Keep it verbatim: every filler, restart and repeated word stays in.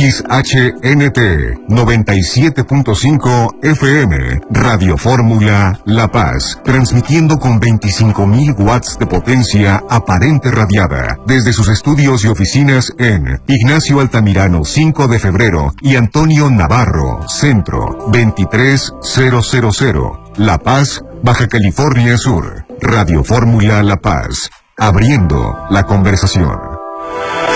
X H N T noventa y siete punto cinco F M, Radio Fórmula La Paz, transmitiendo con veinticinco mil watts de potencia aparente radiada, desde sus estudios y oficinas en Ignacio Altamirano cinco de febrero y Antonio Navarro, Centro, veintitrés mil, La Paz, Baja California Sur. Radio Fórmula La Paz, abriendo la conversación.